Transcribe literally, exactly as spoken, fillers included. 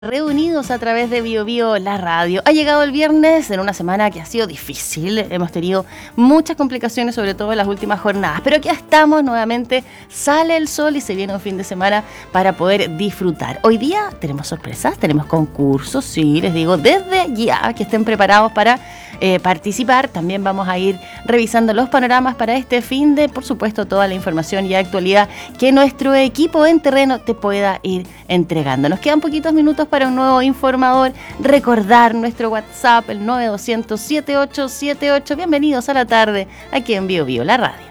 Reunidos a través de Bio Bio, la radio. Ha llegado el viernes en una semana que ha sido difícil. Hemos tenido muchas complicaciones, sobre todo en las últimas jornadas. Pero aquí estamos nuevamente, sale el sol y se viene un fin de semana para poder disfrutar. Hoy día tenemos sorpresas, tenemos concursos, sí, les digo, desde ya que estén preparados para eh, participar. También vamos a ir revisando los panoramas para este fin de, por supuesto, toda la información y actualidad que nuestro equipo en terreno te pueda ir entregando. Nos quedan poquitos minutos para un nuevo informador. Recordar nuestro WhatsApp, el nueve dos cero cero siete ocho siete ocho. Bienvenidos a la tarde, aquí en Bio Bio, la radio.